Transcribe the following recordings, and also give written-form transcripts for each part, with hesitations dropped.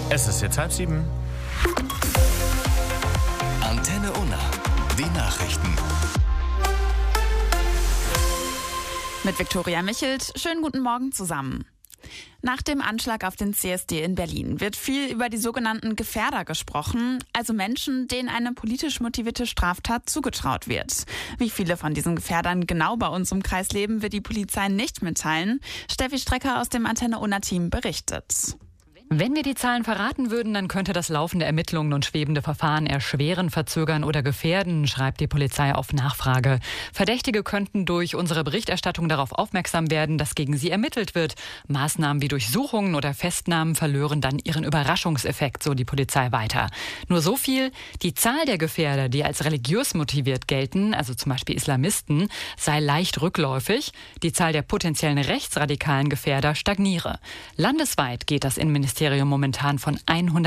Es ist jetzt 6:30. Antenne Unna, die Nachrichten. Mit Viktoria Michelt, schönen guten Morgen zusammen. Nach dem Anschlag auf den CSD in Berlin wird viel über die sogenannten Gefährder gesprochen, also Menschen, denen eine politisch motivierte Straftat zugetraut wird. Wie viele von diesen Gefährdern genau bei uns im Kreis leben, wird die Polizei nicht mitteilen. Steffi Strecker aus dem Antenne Unna-Team berichtet. Wenn wir die Zahlen verraten würden, dann könnte das laufende Ermittlungen und schwebende Verfahren erschweren, verzögern oder gefährden, schreibt die Polizei auf Nachfrage. Verdächtige könnten durch unsere Berichterstattung darauf aufmerksam werden, dass gegen sie ermittelt wird. Maßnahmen wie Durchsuchungen oder Festnahmen verlören dann ihren Überraschungseffekt, so die Polizei weiter. Nur so viel: Die Zahl der Gefährder, die als religiös motiviert gelten, also zum Beispiel Islamisten, sei leicht rückläufig. Die Zahl der potenziellen rechtsradikalen Gefährder stagniere. Landesweit geht das Innenministerium momentan von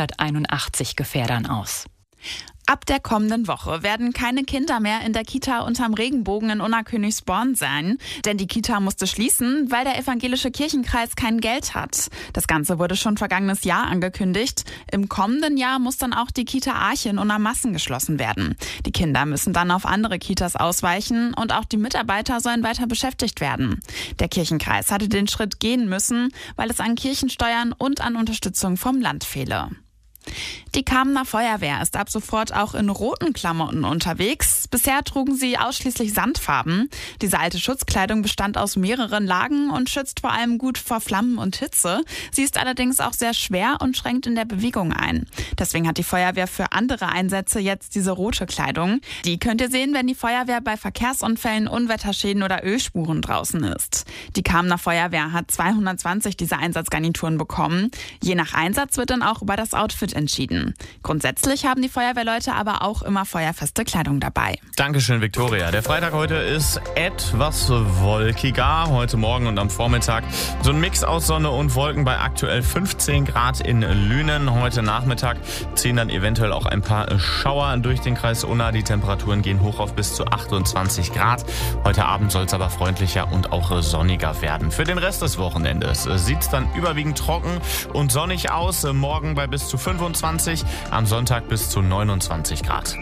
181 Gefährdern aus. Ab der kommenden Woche werden keine Kinder mehr in der Kita unterm Regenbogen in Unna-Königsborn sein, denn die Kita musste schließen, weil der evangelische Kirchenkreis kein Geld hat. Das Ganze wurde schon vergangenes Jahr angekündigt. Im kommenden Jahr muss dann auch die Kita Arche in Unna-Massen geschlossen werden. Die Kinder müssen dann auf andere Kitas ausweichen und auch die Mitarbeiter sollen weiter beschäftigt werden. Der Kirchenkreis hatte den Schritt gehen müssen, weil es an Kirchensteuern und an Unterstützung vom Land fehle. Die Kamener Feuerwehr ist ab sofort auch in roten Klamotten unterwegs. Bisher trugen sie ausschließlich Sandfarben. Diese alte Schutzkleidung bestand aus mehreren Lagen und schützt vor allem gut vor Flammen und Hitze. Sie ist allerdings auch sehr schwer und schränkt in der Bewegung ein. Deswegen hat die Feuerwehr für andere Einsätze jetzt diese rote Kleidung. Die könnt ihr sehen, wenn die Feuerwehr bei Verkehrsunfällen, Unwetterschäden oder Ölspuren draußen ist. Die Kamener Feuerwehr hat 220 dieser Einsatzgarnituren bekommen. Je nach Einsatz wird dann auch über das Outfit entschieden. Grundsätzlich haben die Feuerwehrleute aber auch immer feuerfeste Kleidung dabei. Dankeschön, Viktoria. Der Freitag heute ist etwas wolkiger. Heute Morgen und am Vormittag so ein Mix aus Sonne und Wolken bei aktuell 15 Grad in Lünen. Heute Nachmittag ziehen dann eventuell auch ein paar Schauer durch den Kreis Unna. Die Temperaturen gehen hoch auf bis zu 28 Grad. Heute Abend soll es aber freundlicher und auch sonniger werden. Für den Rest des Wochenendes sieht es dann überwiegend trocken und sonnig aus. Morgen bei bis zu 25, am Sonntag bis zu 29 Grad.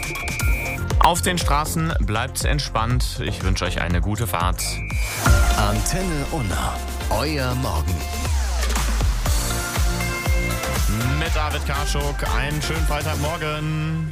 Auf den Straßen bleibt's entspannt. Ich wünsche euch eine gute Fahrt. Antenne Unna, euer Morgen. Mit David Karschuk, einen schönen Freitagmorgen.